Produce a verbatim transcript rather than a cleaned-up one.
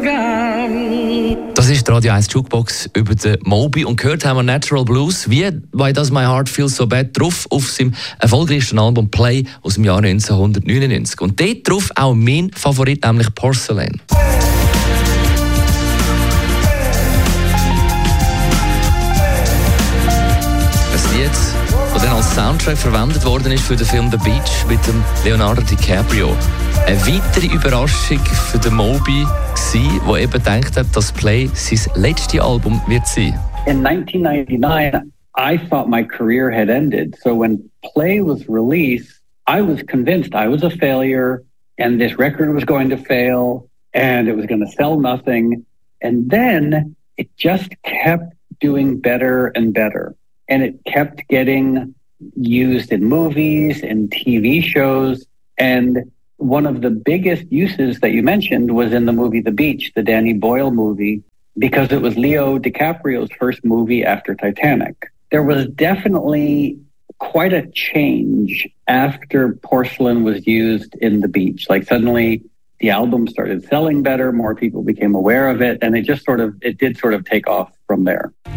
gone. Das ist die Radio eins Jukebox über den Moby und gehört haben wir Natural Blues, wie Why Does My Heart Feel So Bad, drauf auf seinem erfolgreichsten Album Play aus dem Jahr neunzehnhundertneunundneunzig. Und dort drauf auch mein Favorit, nämlich Porcelain. Ein Lied, das dann als Soundtrack verwendet worden ist für den Film The Beach mit dem Leonardo DiCaprio. Eine weitere Überraschung für den Moby war, der eben gedacht hat, dass Play sein letztes Album wird sein. In nineteen ninety-nine, I thought my career had ended. So when Play was released, I was convinced I was a failure and this record was going to fail and it was going to sell nothing. And then it just kept doing better and better. And it kept getting used in movies and T V shows. And one of the biggest uses that you mentioned was in the movie The Beach, the Danny Boyle movie, because it was Leo DiCaprio's first movie after Titanic. There was definitely quite a change after Porcelain was used in The Beach. Like suddenly the album started selling better, more people became aware of it, and it just sort of, it did sort of take off from there.